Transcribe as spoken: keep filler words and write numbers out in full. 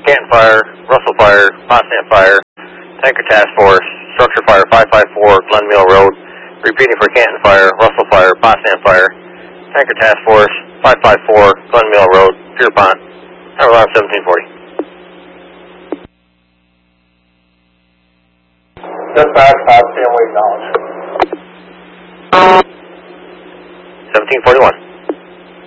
Canton Fire, Russell Fire, Potsdam Fire, Tanker Task Force, Structure Fire five five four, Glen Mill Road. Repeating for Canton Fire, Russell Fire, Potsdam Fire, Tanker Task Force, five five four, Glen Mill Road, Pierpont. Tower alarm seventeen forty. Dispatch, Potsdam, we acknowledge. seventeen forty-one.